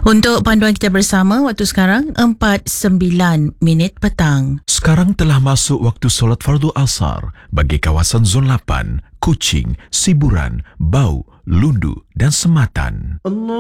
Untuk panduan kita bersama, waktu sekarang 4:09 petang. Sekarang telah masuk waktu solat fardu asar bagi kawasan Zon 8, Kuching, Siburan, Bau, Lundu dan Sematan.